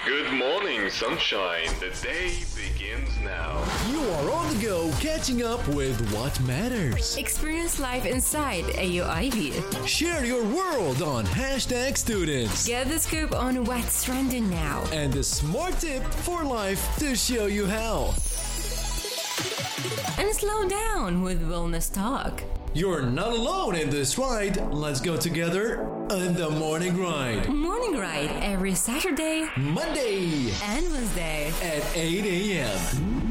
Good morning, sunshine. The day begins now. You are on the go, catching up with what matters. Experience life inside AUIV. Share your world on hashtag students. Get the scoop on what's trending now. And the smart tip for life to show you how. And slow down with Wellness Talk. You're not alone in this ride. Let's go together on the Morning Ride. Morning Ride every Saturday, Monday and Wednesday at 8 a.m.